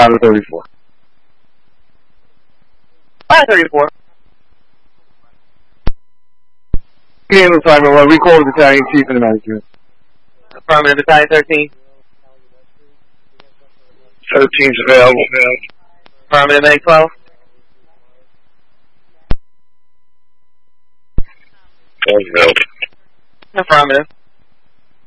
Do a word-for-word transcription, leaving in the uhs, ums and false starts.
five to thirty-four. five thirty-four. Again, assignment one, recall the battalion chief in the management. Affirmative, battalion thirteen. thirteen's available. Affirmative, A twelve. twelve's available. Affirmative.